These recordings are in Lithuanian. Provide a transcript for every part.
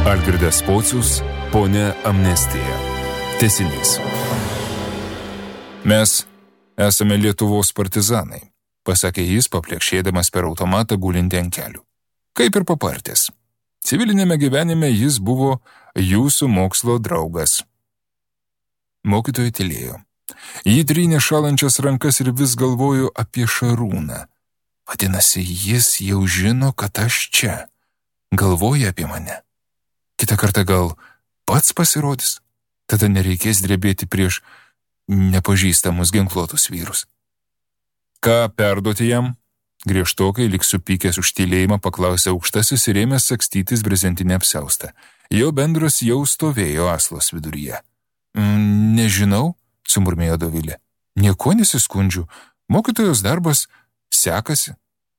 Algirdas Pocius, Ponia Amnestija. Tęsinys. Mes esame Lietuvos partizanai, pasakė jis, paplekšėdamas per automatą gulintį ant kelių. Kaip ir papartis. Civilinėme gyvenime jis buvo jūsų mokslo draugas. Mokytoja tylėjo. Ji trynė šalančias rankas ir vis galvojo apie Šarūną. Vadinasi, jis jau žino, kad aš čia. Galvoja apie mane. Kitą kartą gal pats pasirodys. Tada nereikės drebėti prieš nepažįstamus ginkluotus vyrus. Ką perduoti jam? Griežtokai, lyg supykęs už tylėjimą, paklausė aukštasis ir ėmė sakstytis brezentinę apsiaustą. Jo bendras jau stovėjo aslos viduryje. Nežinau, sumurmėjo Dovilė. Nieko nesiskundžiu. Mokytojos darbas sekasi.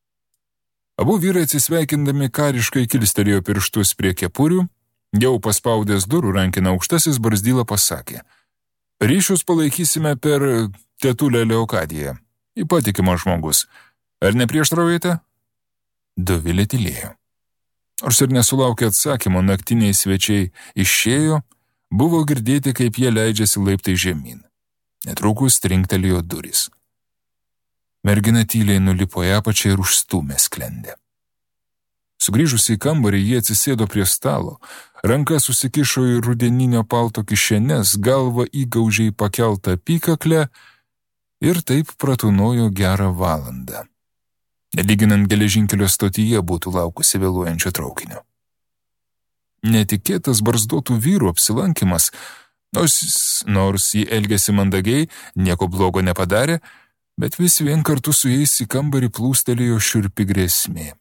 Abu vyrai atsisveikindami kariškai kilstelėjo pirštus prie kepurių. Jau paspaudęs durų rankiną aukštasis Barzdyla pasakė. Ryšius palaikysime per tetulę Leokadiją. Ji patikimas žmogus. Ar neprieštraujate? Dovilė tylėjo. Nors ir nesulaukė atsakymo, naktiniai svečiai išėjo, buvo girdėti, kaip jie leidžiasi laiptai žemyn. Netrukus trinktelėjo durys. Mergina tyliai nulipo į apačią ir užstūmė sklendę. Sugrįžusi į kambarį, jie atsisėdo prie stalo, ranka susikišo į rudeninio palto kišenes, galva įgaužė į pakeltą apykaklę ir taip pratūnojo gerą valandą. Nelyginant geležinkelio stotyje būtų laukusi vėluojančio traukinio. Netikėtas barzdotų vyrų apsilankimas, nors jį elgėsi mandagiai, nieko blogo nepadarė, bet vis vien kartu su jais į kambarį plūstelėjo šiurpi grėsmė.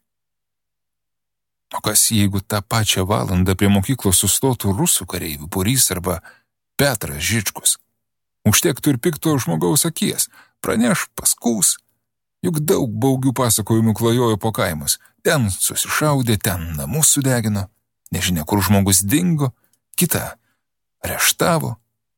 O kas jeigu tą pačią valandą prie mokyklos sustotų rusų kareivių būrys arba Petras Žičkus? Užtektų ir pikto žmogaus akies, praneš, paskūs. Juk daug baugių pasakojimų klajojo po kaimus. Ten susišaudė, ten namus sudegino, nežinia, kur žmogus dingo, kitą areštavo.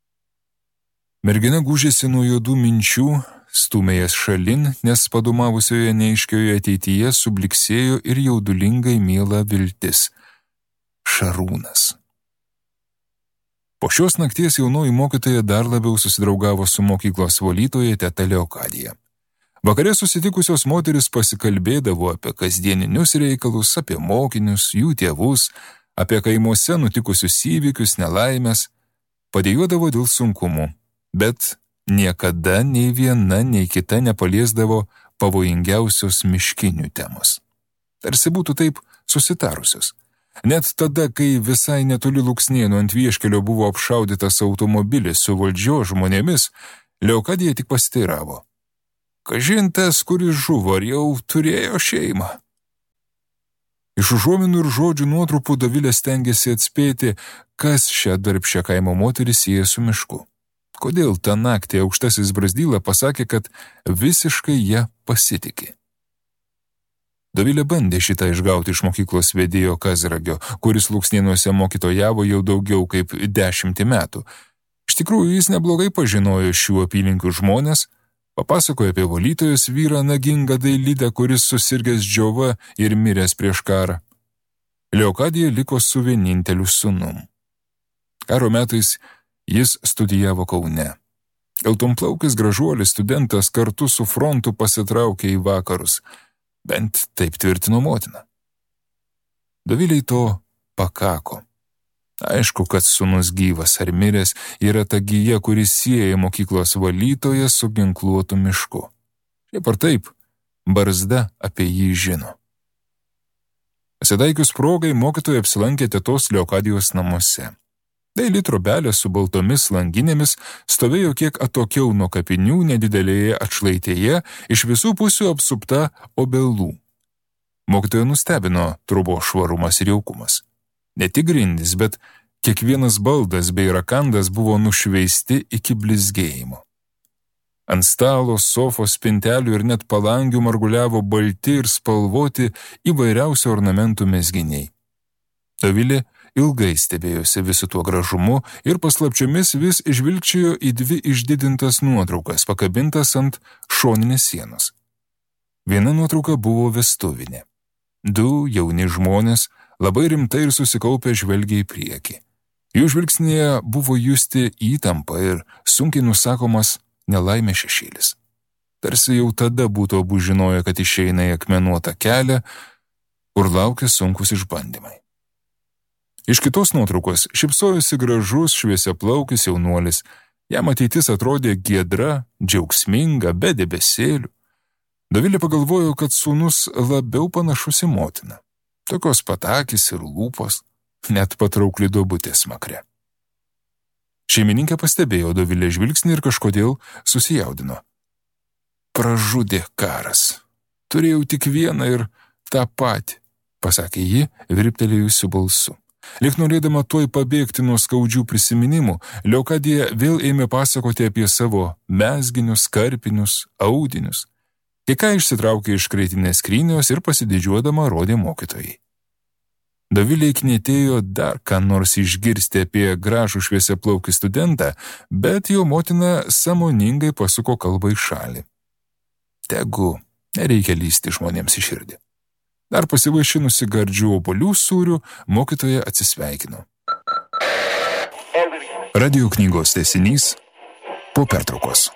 Mergina gūžėsi nuo juodų minčių, stūmėjęs šalin, nes padumavusioje neaiškioje ateityje subliksėjo ir jaudulingai miela viltis. Šarūnas. Po šios nakties jaunoji mokytoja dar labiau susidraugavo su mokyklos valytoja teta Leokadija. Vakare susitikusios moteris pasikalbėdavo apie kasdieninius reikalus, apie mokinius, jų tėvus, apie kaimuose nutikusius įvykius, nelaimės, padėjuodavo dėl sunkumų, bet niekada nei viena, nei kita nepaliesdavo pavojingiausios miškinių temos. Tarsi būtų taip susitarusios. Net tada, kai visai netoli Luksnėnų ant vieškelio buvo apšaudytas automobilis su valdžios žmonėmis, Leokadija tik pasiteiravo. Kažin tas, kuris žuvo, ar jau turėjo šeimą? Iš užuominų ir žodžių nuotrupų Dovilė stengėsi atspėti, kas šią darbščią kaimo moterį sieja su mišku. Kodėl tą naktį aukštasis Barzdyla pasakė, kad visiškai ją pasitikė. Dovilė bandė šitą išgauti iš mokyklos vedėjo Kazragio, kuris Luksnėnuose mokytojavo jau daugiau kaip 10 metų. Iš tikrųjų, jis neblogai pažinojo šių apylinkių žmonės, papasakojo apie valytojos vyrą nagingą Dailydę, kuris susirgęs džiova ir miręs prieš karą. Leokadija liko su vieninteliu sūnum. Karo metais jis studijavo Kaune. Geltonplaukis gražuolis studentas kartu su frontu pasitraukė į vakarus, bent taip tvirtino motina. Doviliai to pakako. Aišku, kad sūnus gyvas ar miręs yra ta gija, kuris sieja mokyklos valytoją su ginkluotu mišku. Šiaip ar taip, Barzda apie jį žino. Pasidaikius progai, mokytoja apsilankė tetos Leokadijos namuose. Daili trobelė su baltomis langinėmis stovėjo kiek atokiau nuo kapinių nedidelėje atšlaitėje, iš visų pusių apsupta obelų. Mokytoja nustebino trobos švarumas ir jaukumas. Ne tik grindys, bet kiekvienas baldas bei rakandas buvo nušveisti iki blizgėjimo. Ant stalo, sofos, spintelių ir net palangių marguliavo balti ir spalvoti įvairiausių ornamentų mezginiai. Dovilė ilgai stebėjosi visu tuo gražumu ir paslapčiomis vis žvilgčiojo į 2 išdidintas nuotraukas, pakabintas ant šoninės sienos. Viena nuotrauka buvo vestuvinė. 2 jauni žmonės labai rimtai ir susikaupę žvelgė į priekį. Jų žvilgsnėje buvo justi įtampa ir sunkiai nusakomas nelaimės šešėlis. Tarsi jau tada būtų abu žinoję, kad išeina į akmenuotą kelią, kur laukia sunkus išbandymai. Iš kitos nuotraukos šypsojosi gražus šviesiaplaukis jaunuolis. Jam ateitis atrodė giedra, džiaugsminga, be debesėlių. Dovilė pagalvojo, kad sūnus labiau panašus į motiną. Tokios pat akys ir lūpos, net patraukli duobutė smakre. Šeimininkė pastebėjo Dovilės žvilgsnį ir kažkodėl susijaudino. Pražudė karas. Turėjau tik vieną ir tą patį, pasakė ji, virptelėjusiu balsu. Lyg norėdama tuoj pabėgti nuo skaudžių prisiminimų, Leokadija vėl ėmė pasakoti apie savo mezginius, karpinius, audinius. Kai ką išsitraukė iš kraitinės skrynios ir pasididžiuodama rodė mokytojai. Dovilė knietėjo dar ką nors išgirsti apie gražų šviesiaplaukį studentą, bet jo motina sąmoningai pasuko kalbą į šalį. Tegu, nereikia lysti žmonėms į širdį. Dar pasivaišinusi gardžių obuolių sūrių, mokytoja atsisveikino. Radio knygos tęsinys po pertraukos.